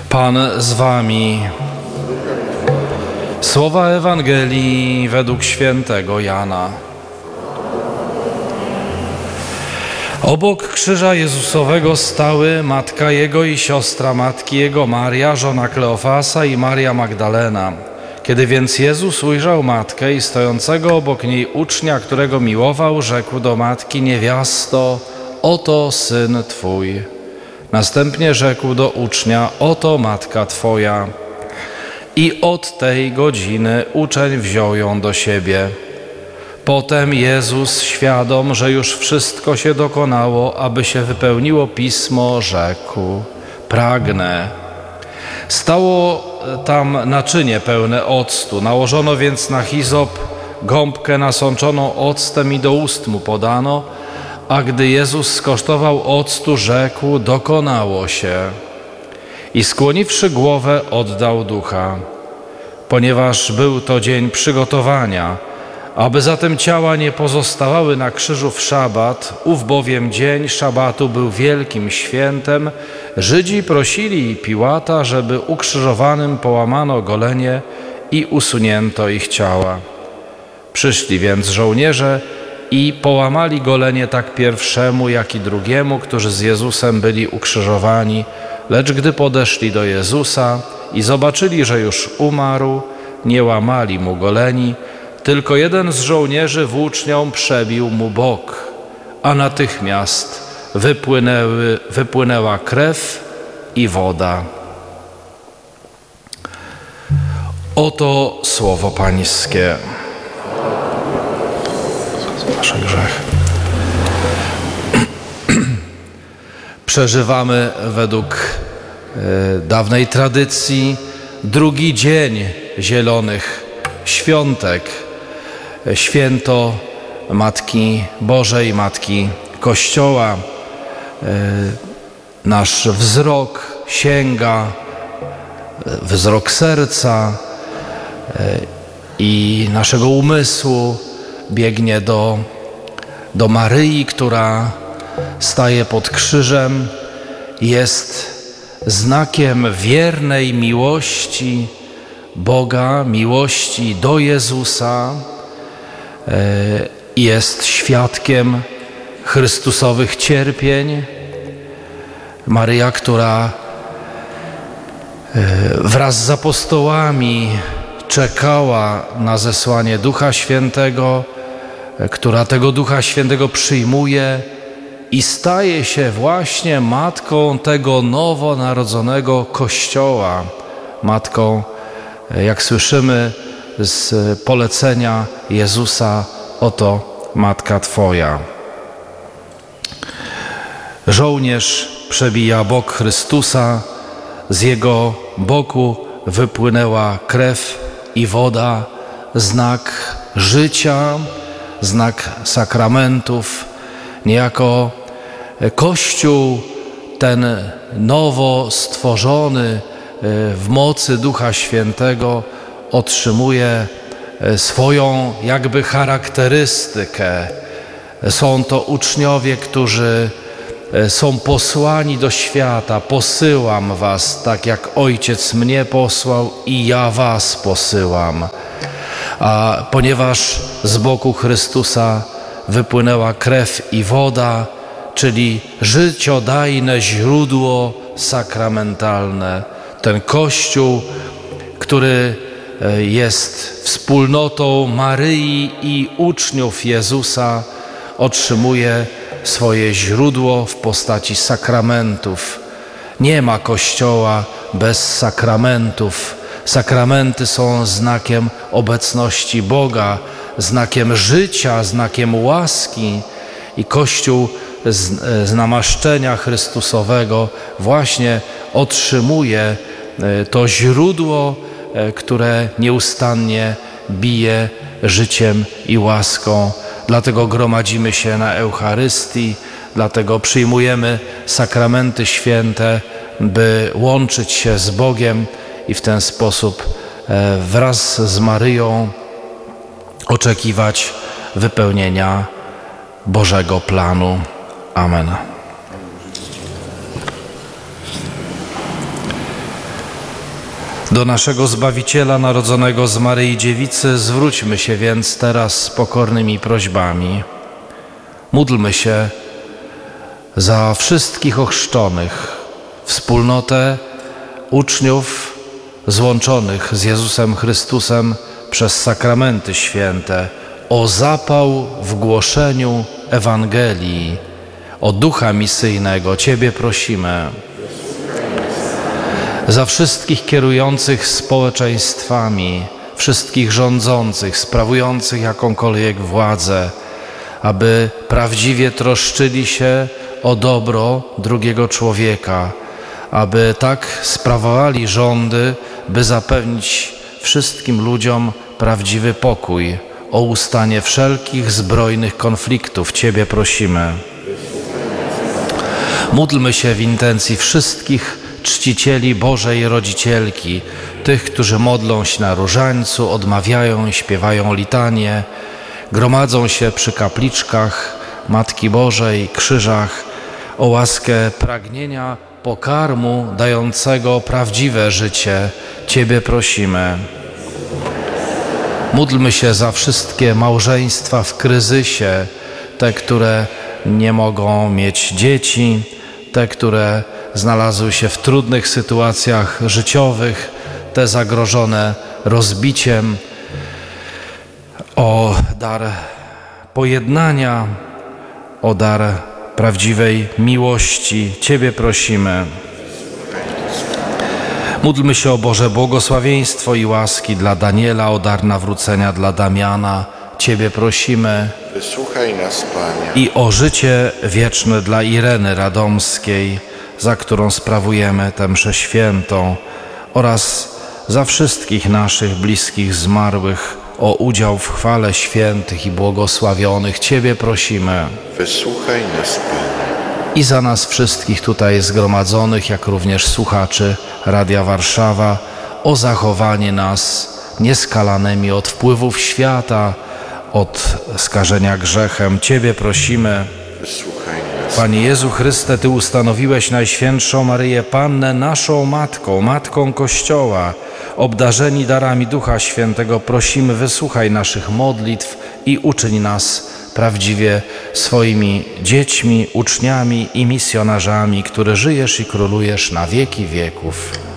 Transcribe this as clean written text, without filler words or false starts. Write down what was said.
Pan z wami. Słowa Ewangelii według świętego Jana. Obok krzyża Jezusowego stały matka Jego i siostra matki Jego, Maria, żona Kleofasa i Maria Magdalena. Kiedy więc Jezus ujrzał matkę i stojącego obok niej ucznia, którego miłował, rzekł do matki: niewiasto, oto syn twój. Następnie rzekł do ucznia: oto matka twoja. I od tej godziny uczeń wziął ją do siebie. Potem Jezus, świadom, że już wszystko się dokonało, aby się wypełniło Pismo, rzekł: pragnę. Stało tam naczynie pełne octu. Nałożono więc na hizop gąbkę nasączoną octem i do ust mu podano, a gdy Jezus skosztował octu, rzekł: dokonało się. I skłoniwszy głowę, oddał ducha. Ponieważ był to dzień przygotowania, aby zatem ciała nie pozostawały na krzyżu w szabat, ów bowiem dzień szabatu był wielkim świętem, Żydzi prosili Piłata, żeby ukrzyżowanym połamano golenie i usunięto ich ciała. Przyszli więc żołnierze i połamali golenie tak pierwszemu, jak i drugiemu, którzy z Jezusem byli ukrzyżowani. Lecz gdy podeszli do Jezusa i zobaczyli, że już umarł, nie łamali mu goleni, tylko jeden z żołnierzy włócznią przebił mu bok, a natychmiast wypłynęła krew i woda. Oto słowo Pańskie. Nasze grzechy. Przeżywamy według dawnej tradycji drugi dzień Zielonych Świątek, święto Matki Bożej, Matki Kościoła. Nasz wzrok sięga, wzrok serca i naszego umysłu biegnie do Maryi, która staje pod krzyżem, jest znakiem wiernej miłości Boga, miłości do Jezusa, jest świadkiem Chrystusowych cierpień. Maryja, która wraz z apostołami czekała na zesłanie Ducha Świętego, która tego Ducha Świętego przyjmuje i staje się właśnie matką tego nowonarodzonego Kościoła. Matką, jak słyszymy z polecenia Jezusa, oto matka Twoja. Żołnierz przebija bok Chrystusa, z jego boku wypłynęła krew i woda, znak życia, znak sakramentów. Niejako Kościół, ten nowo stworzony w mocy Ducha Świętego, otrzymuje swoją jakby charakterystykę. Są to uczniowie, którzy są posłani do świata. Posyłam was, tak jak Ojciec mnie posłał i ja was posyłam. A ponieważ z boku Chrystusa wypłynęła krew i woda, czyli życiodajne źródło sakramentalne, ten Kościół, który jest wspólnotą Maryi i uczniów Jezusa, otrzymuje swoje źródło w postaci sakramentów. Nie ma Kościoła bez sakramentów. Sakramenty są znakiem obecności Boga, znakiem życia, znakiem łaski i Kościół z namaszczenia Chrystusowego właśnie otrzymuje to źródło, które nieustannie bije życiem i łaską. Dlatego gromadzimy się na Eucharystii, dlatego przyjmujemy sakramenty święte, by łączyć się z Bogiem i w ten sposób wraz z Maryją oczekiwać wypełnienia Bożego planu. Amen. Do naszego Zbawiciela narodzonego z Maryi Dziewicy zwróćmy się więc teraz z pokornymi prośbami. Módlmy się za wszystkich ochrzczonych, wspólnotę uczniów złączonych z Jezusem Chrystusem przez sakramenty święte, o zapał w głoszeniu Ewangelii, o ducha misyjnego Ciebie prosimy. Za wszystkich kierujących społeczeństwami, wszystkich rządzących, sprawujących jakąkolwiek władzę, aby prawdziwie troszczyli się o dobro drugiego człowieka, aby tak sprawowali rządy, by zapewnić wszystkim ludziom prawdziwy pokój, o ustanie wszelkich zbrojnych konfliktów Ciebie prosimy. Módlmy się w intencji wszystkich czcicieli Bożej Rodzicielki, tych, którzy modlą się na różańcu, odmawiają, śpiewają litanie, gromadzą się przy kapliczkach Matki Bożej, krzyżach, o łaskę pragnienia pokarmu dającego prawdziwe życie Ciebie prosimy. Módlmy się za wszystkie małżeństwa w kryzysie, te, które nie mogą mieć dzieci, te, które znalazły się w trudnych sytuacjach życiowych, te zagrożone rozbiciem, o dar pojednania, o dar prawdziwej miłości Ciebie prosimy. Módlmy się o Boże błogosławieństwo i łaski dla Daniela, o dar nawrócenia dla Damiana. Ciebie prosimy. Wysłuchaj nas, Panie. I o życie wieczne dla Ireny Radomskiej, za którą sprawujemy tę mszę świętą, oraz za wszystkich naszych bliskich zmarłych, o udział w chwale świętych i błogosławionych Ciebie prosimy. Wysłuchaj nas, Panie. I za nas wszystkich tutaj zgromadzonych, jak również słuchaczy Radia Warszawa, o zachowanie nas nieskalanymi od wpływów świata, od skażenia grzechem. Ciebie prosimy. Wysłuchaj nas. Panie Jezu Chryste, Ty ustanowiłeś Najświętszą Maryję Pannę naszą Matką, Matką Kościoła. Obdarzeni darami Ducha Świętego prosimy, wysłuchaj naszych modlitw i uczyń nas prawdziwie swoimi dziećmi, uczniami i misjonarzami, które żyjesz i królujesz na wieki wieków.